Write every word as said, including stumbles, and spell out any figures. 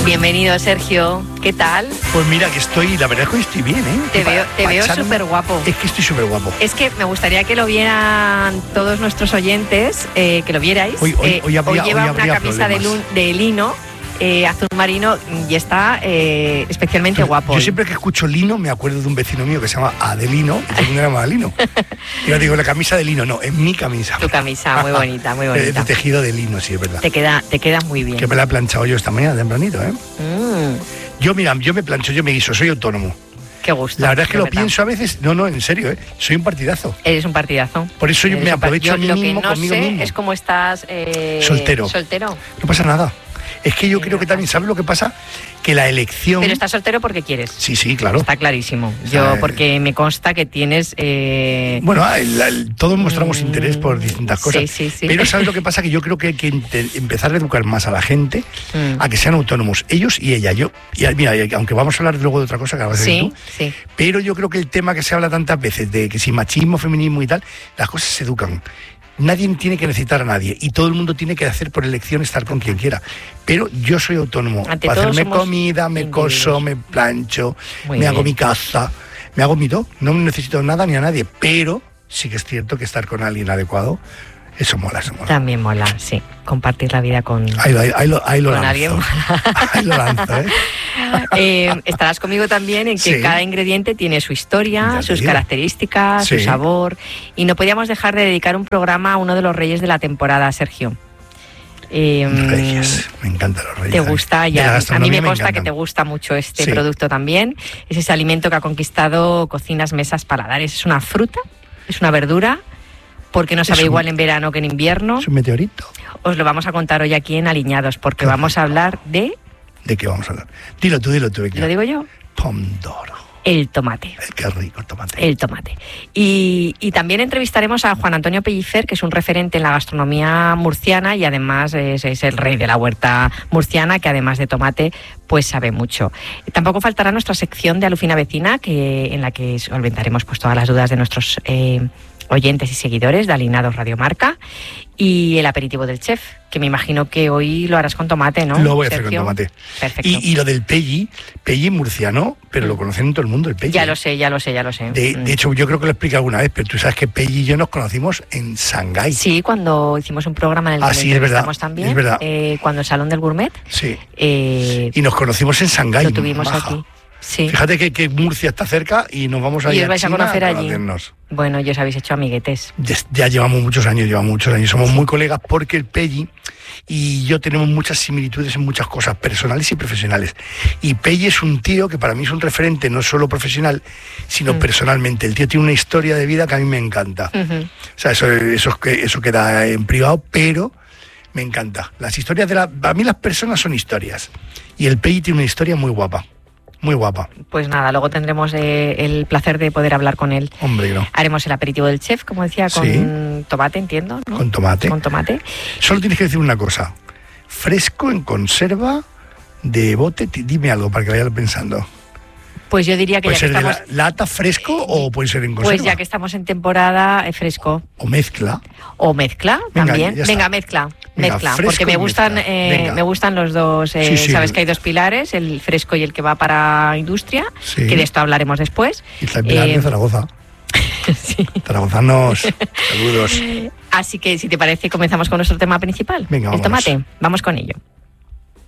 Bienvenido, Sergio. ¿Qué tal? Pues mira, que estoy, la verdad es que estoy bien, ¿eh? Te Pa, veo, te veo echarme... súper guapo. Es que estoy súper guapo. Es que me gustaría que lo vieran todos nuestros oyentes, eh, que lo vierais. Hoy, hoy, eh, hoy, habría, hoy lleva hoy una camisa de, lun, de lino, eh, azul marino, y está eh, especialmente Entonces, guapo. Yo siempre que escucho lino me acuerdo de un vecino mío que se llama Adelino, y todo el mundo era Adelino. Y yo digo, la camisa de lino, no, es mi camisa. Tu camisa, muy bonita, muy bonita. De, de tejido de lino, sí, es verdad. Te queda, te queda muy bien. Que me la he planchado yo esta mañana tempranito, ¿eh? Mm. Yo, mira, yo me plancho, yo me guiso, soy autónomo. Qué gusto. La verdad es que lo verdad. pienso a veces, no, no, en serio, ¿eh? Soy un partidazo. Eres un partidazo. Por eso yo Eres me un par... aprovecho yo, a mí lo mismo que no conmigo sé mismo. es cómo estás eh, soltero. soltero. No pasa nada. Es que yo Sí, creo que no también, ¿sabes lo que pasa? Que la elección... Pero estás soltero porque quieres. Sí, sí, claro. Está clarísimo. O sea, Yo, porque me consta que tienes... Eh... Bueno, el, el, todos mostramos mm, interés por distintas cosas. Sí, sí, sí. Pero ¿sabes lo que pasa? Que yo creo que hay que empezar a educar más a la gente mm. a que sean autónomos, ellos y ella. Yo, y mira, aunque vamos a hablar luego de otra cosa que vas a decir Sí, tú, sí. pero yo creo que el tema que se habla tantas veces de que si machismo, feminismo y tal, las cosas se educan. Nadie tiene que necesitar a nadie y todo el mundo tiene que hacer por elección estar con quien quiera. Pero yo soy autónomo. Ante Para todo hacerme somos comida, me individuos. coso, me plancho, Muy me bien. hago mi casa, me hago mi todo. No necesito nada ni a nadie. Pero sí que es cierto que estar con alguien adecuado, eso mola, eso mola. También mola, sí. Compartir la vida con, Ahí lo, ahí, ahí lo, ahí lo con lanzo. alguien. Ahí lo lanzo, ¿eh? Eh, estarás conmigo también en que Sí. cada ingrediente tiene su historia, Ya te sus digo. características, Sí. su sabor. Y no podíamos dejar de dedicar un programa a uno de los reyes de la temporada, Sergio. Eh, Reyes, me encantan los reyes. Te gusta, De la ya. A mí gastronomía me consta que encantan. te gusta mucho este Sí. producto también. Es ese alimento que ha conquistado cocinas, mesas, paladares. Es una fruta, es una verdura, porque no sabe un- igual en verano que en invierno. Es un meteorito. Os lo vamos a contar hoy aquí en Aliñados, porque Qué vamos a rico. hablar de, ¿De qué vamos a hablar? Dilo tú, dilo tú. Becky. lo digo yo, Pomodoro. el tomate. Eh, Qué rico el tomate. El tomate. Y, y también entrevistaremos a Juan Antonio Pellicer, que es un referente en la gastronomía murciana y además es, es el rey de la huerta murciana, que además de tomate, pues sabe mucho. Tampoco faltará nuestra sección de Alucina Vecina, que, en la que solventaremos pues, todas las dudas de nuestros eh, oyentes y seguidores de Aliñados Radio Marca, y el aperitivo del chef, que me imagino que hoy lo harás con tomate, ¿no? Lo voy a hacer Sergio? con tomate. Perfecto. Y, y lo del pelli, pelli murciano, pero lo conocen en todo el mundo, el pelli. Ya lo sé, ya lo sé, ya lo sé. De, Mm. de hecho, yo creo que lo expliqué alguna vez, pero tú sabes que Pelli y yo nos conocimos en Shanghái. Sí, cuando hicimos un programa en el que Ah, le sí, es verdad, entrevistamos también, es verdad. eh, cuando el Salón del Gourmet, Sí. eh, Y nos conocimos en Shanghái. lo tuvimos maja. aquí. Sí. Fíjate que, que Murcia está cerca y nos vamos a Y ir os vais a China conocer allí. conocernos. Bueno, ya os habéis hecho amiguetes. Ya, ya llevamos muchos años, llevamos muchos años. Somos muy colegas porque el Pelli y yo tenemos muchas similitudes en muchas cosas, personales y profesionales. Y Pelli es un tío que para mí es un referente no solo profesional, sino Mm. personalmente. El tío tiene una historia de vida que a mí me encanta. Ujú. O sea, eso, eso, eso queda en privado, pero me encanta. Las historias de la... Para mí las personas son historias. Y el Pelli tiene una historia muy guapa. Muy guapa. Pues nada, luego tendremos eh, el placer de poder hablar con él. Hombre, no. Haremos el aperitivo del chef, como decía, con Sí. tomate, entiendo, ¿no? Con tomate. Con tomate. Solo tienes que decir una cosa. Fresco, en conserva, de bote, ti- dime algo para que vaya pensando. Pues yo diría que ¿Puede ya que ser de estamos... la- lata fresco o puede ser en conserva? Pues ya que estamos en temporada, eh, fresco. O mezcla. O mezcla Venga, también. ya está. Venga, mezcla. Venga, mezcla. fresco Porque me y gustan, mezcla. eh, Venga. me gustan los dos. eh, Sí, sí. Sabes que hay dos pilares, el fresco y el que va para industria, Sí. que de esto hablaremos después. Y también Eh, de Zaragoza. Sí. Zaragozanos, saludos. Así que si te parece, comenzamos con nuestro tema principal. Venga, el vámonos. tomate. Vamos con ello.